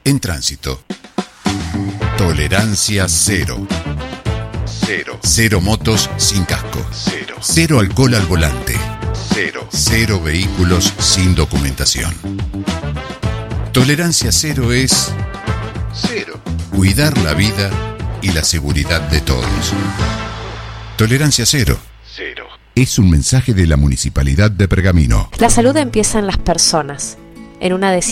En tránsito. Tolerancia cero. Cero motos sin casco. Cero alcohol al volante. Cero vehículos sin documentación. Tolerancia cero es cuidar la vida y la seguridad de todos. Tolerancia cero. Es un mensaje de la Municipalidad de Pergamino. La salud empieza en las personas, en una decisión